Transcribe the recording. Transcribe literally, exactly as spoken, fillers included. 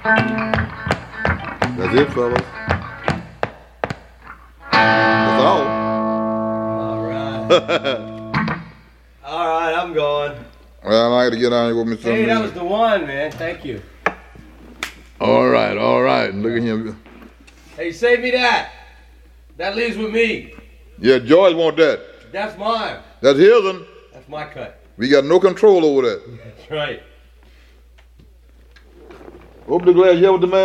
That's it, fellas. That's all. All right. All right, I'm going. Well, I got to get on here with me some Hey, that minutes. was the one, man. Thank you. All right, all right. Look at him. Hey, save me that. That leaves with me. Yeah, George want that. That's mine. That's his one. That's my cut. We got no control over that. That's right. Open the glass, yeah, with the man.